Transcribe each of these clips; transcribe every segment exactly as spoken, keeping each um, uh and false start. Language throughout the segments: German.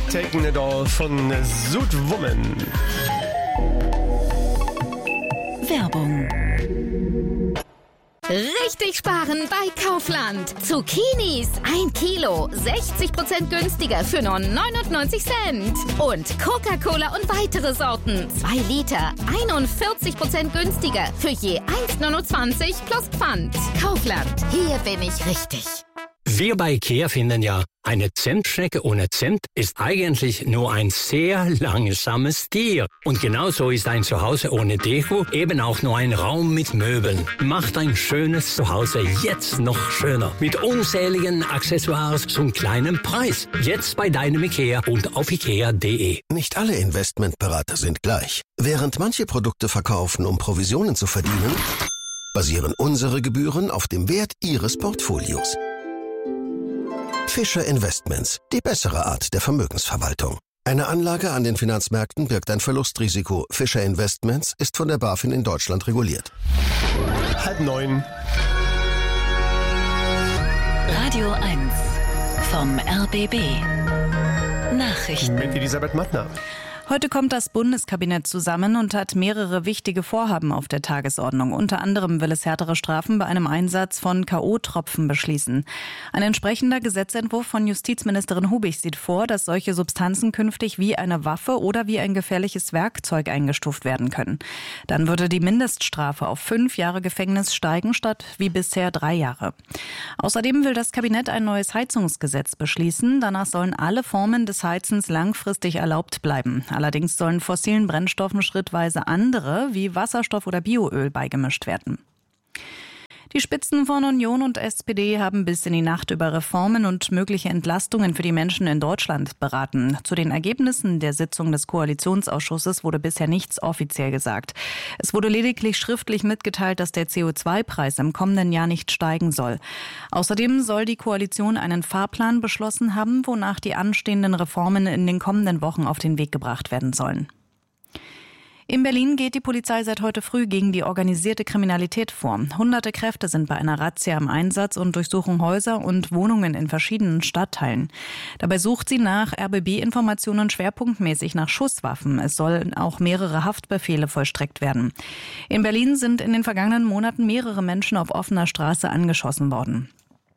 Taking It All von Südwoman. Werbung. Richtig sparen bei Kaufland. Zucchinis ein Kilo, sechzig Prozent günstiger für nur neunundneunzig Cent. Und Coca-Cola und weitere Sorten, zwei Liter, einundvierzig Prozent günstiger für je eins neunundzwanzig plus Pfand. Kaufland, hier bin ich richtig. Wir bei IKEA finden ja, eine Zentschnecke ohne Cent ist eigentlich nur ein sehr langsames Tier. Und genauso ist ein Zuhause ohne Deko eben auch nur ein Raum mit Möbeln. Macht ein schönes Zuhause jetzt noch schöner. Mit unzähligen Accessoires zum kleinen Preis. Jetzt bei deinem IKEA und auf ikea punkt de. Nicht alle Investmentberater sind gleich. Während manche Produkte verkaufen, um Provisionen zu verdienen, basieren unsere Gebühren auf dem Wert ihres Portfolios. Fischer Investments, die bessere Art der Vermögensverwaltung. Eine Anlage an den Finanzmärkten birgt ein Verlustrisiko. Fischer Investments ist von der BaFin in Deutschland reguliert. Halb neun. Radio eins vom R B B. Nachrichten. Mit Elisabeth Mattner. Heute kommt das Bundeskabinett zusammen und hat mehrere wichtige Vorhaben auf der Tagesordnung. Unter anderem will es härtere Strafen bei einem Einsatz von K O-Tropfen beschließen. Ein entsprechender Gesetzentwurf von Justizministerin Hubig sieht vor, dass solche Substanzen künftig wie eine Waffe oder wie ein gefährliches Werkzeug eingestuft werden können. Dann würde die Mindeststrafe auf fünf Jahre Gefängnis steigen, statt wie bisher drei Jahre. Außerdem will das Kabinett ein neues Heizungsgesetz beschließen. Danach sollen alle Formen des Heizens langfristig erlaubt bleiben. Allerdings sollen fossilen Brennstoffen schrittweise andere, wie Wasserstoff oder Bioöl, beigemischt werden. Die Spitzen von Union und S P D haben bis in die Nacht über Reformen und mögliche Entlastungen für die Menschen in Deutschland beraten. Zu den Ergebnissen der Sitzung des Koalitionsausschusses wurde bisher nichts offiziell gesagt. Es wurde lediglich schriftlich mitgeteilt, dass der C O zwei Preis im kommenden Jahr nicht steigen soll. Außerdem soll die Koalition einen Fahrplan beschlossen haben, wonach die anstehenden Reformen in den kommenden Wochen auf den Weg gebracht werden sollen. In Berlin geht die Polizei seit heute früh gegen die organisierte Kriminalität vor. Hunderte Kräfte sind bei einer Razzia im Einsatz und durchsuchen Häuser und Wohnungen in verschiedenen Stadtteilen. Dabei sucht sie nach R B B-Informationen schwerpunktmäßig nach Schusswaffen. Es sollen auch mehrere Haftbefehle vollstreckt werden. In Berlin sind in den vergangenen Monaten mehrere Menschen auf offener Straße angeschossen worden.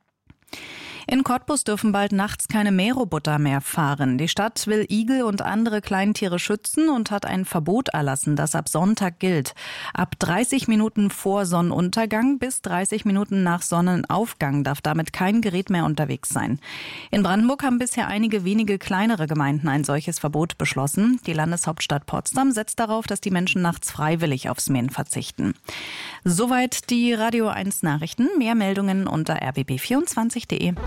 In Cottbus dürfen bald nachts keine Mähroboter mehr fahren. Die Stadt will Igel und andere Kleintiere schützen und hat ein Verbot erlassen, das ab Sonntag gilt. Ab dreißig Minuten vor Sonnenuntergang bis dreißig Minuten nach Sonnenaufgang darf damit kein Gerät mehr unterwegs sein. In Brandenburg haben bisher einige wenige kleinere Gemeinden ein solches Verbot beschlossen. Die Landeshauptstadt Potsdam setzt darauf, dass die Menschen nachts freiwillig aufs Mähen verzichten. Soweit die Radio eins Nachrichten. Mehr Meldungen unter r b b vierundzwanzig punkt de.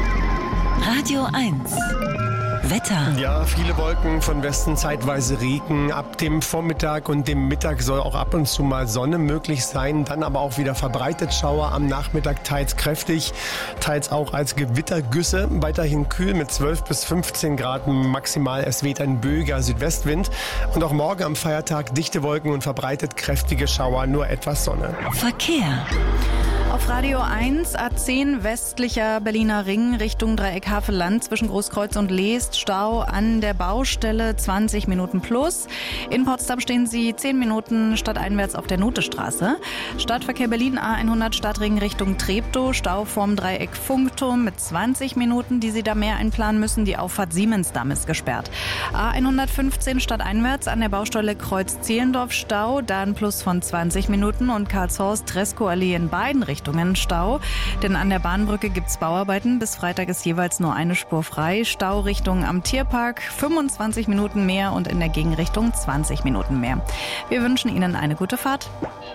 Radio eins. Wetter. Ja, viele Wolken, von Westen zeitweise Regen. Ab dem Vormittag und dem Mittag soll auch ab und zu mal Sonne möglich sein. Dann aber auch wieder verbreitet Schauer am Nachmittag, teils kräftig, teils auch als Gewittergüsse. Weiterhin kühl mit zwölf bis fünfzehn Grad maximal. Es weht ein böiger Südwestwind. Und auch morgen am Feiertag dichte Wolken und verbreitet kräftige Schauer, nur etwas Sonne. Verkehr. Auf Radio eins, A zehn westlicher Berliner Ring Richtung Dreieck Havelland zwischen Großkreuz und Leest. Stau an der Baustelle, zwanzig Minuten plus. In Potsdam stehen Sie zehn Minuten stadteinwärts auf der Notestraße. Stadtverkehr Berlin A hundert Stadtring Richtung Treptow. Stau vorm Dreieck Funkturm mit zwanzig Minuten, die Sie da mehr einplanen müssen. Die Auffahrt Siemensdamm ist gesperrt. A hundertfünfzehn stadteinwärts an der Baustelle Kreuz Zehlendorf Stau. Da ein Plus von zwanzig Minuten und Karlshorst-Treskow-Allee in beiden Richtungen Stau, denn an der Bahnbrücke gibt's Bauarbeiten. Bis Freitag ist jeweils nur eine Spur frei. Stau Richtung am Tierpark, fünfundzwanzig Minuten mehr und in der Gegenrichtung zwanzig Minuten mehr. Wir wünschen Ihnen eine gute Fahrt.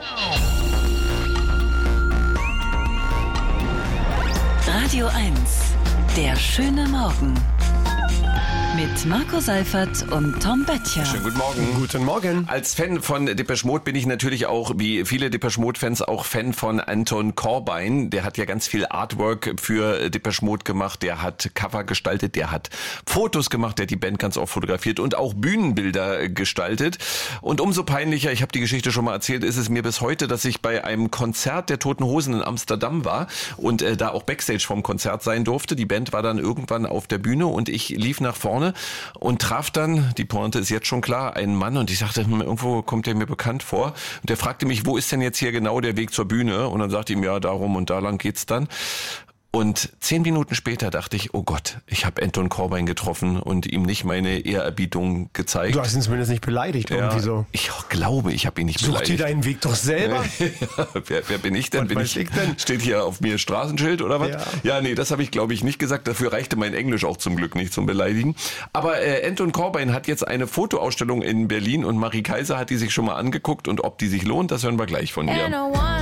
Radio eins. Der schöne Morgen. Mit Marco Seifert und Tom Böttcher. Schönen guten Morgen. Guten Morgen. Als Fan von Depeche Mode bin ich natürlich auch, wie viele Depeche Mode-Fans, auch Fan von Anton Corbijn. Der hat ja ganz viel Artwork für Depeche Mode gemacht. Der hat Cover gestaltet, der hat Fotos gemacht, der hat die Band ganz oft fotografiert und auch Bühnenbilder gestaltet. Und umso peinlicher, ich habe die Geschichte schon mal erzählt, ist es mir bis heute, dass ich bei einem Konzert der Toten Hosen in Amsterdam war und äh, da auch Backstage vom Konzert sein durfte. Die Band war dann irgendwann auf der Bühne und ich lief nach vorne vorne und traf dann, die Pointe ist jetzt schon klar, einen Mann und ich sagte, hm, irgendwo kommt der mir bekannt vor. Und der fragte mich, wo ist denn jetzt hier genau der Weg zur Bühne? Und dann sagte ich ihm, ja, darum und da lang geht's dann. Und zehn Minuten später dachte ich, oh Gott, ich habe Anton Corbijn getroffen und ihm nicht meine Ehrerbietung gezeigt. Du hast ihn zumindest nicht beleidigt, ja, irgendwie so. Ich glaube, ich habe ihn nicht Such beleidigt. dir deinen Weg doch selber. ja, wer, wer bin ich denn? Und Bin was ich, ich denn? Steht hier auf mir Straßenschild oder was? Ja. ja, nee, das habe ich glaube ich nicht gesagt. Dafür reichte mein Englisch auch zum Glück nicht zum Beleidigen. Aber äh, Anton Corbijn hat jetzt eine Fotoausstellung in Berlin und Marie Kaiser hat die sich schon mal angeguckt und ob die sich lohnt, das hören wir gleich von ihr.